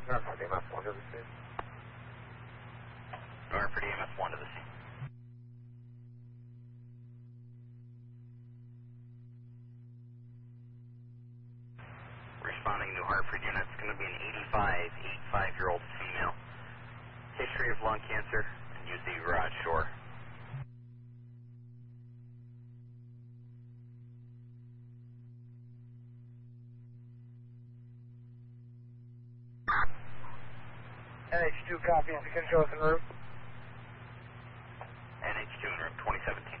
Hartford EMS1 to the scene. Hartford EMS1 to the scene. Responding to Hartford unit, it's going to be an 85-year-old female. History of lung cancer and use the garage door. NH2 copy, if you can show us in room. NH2 in room 2017.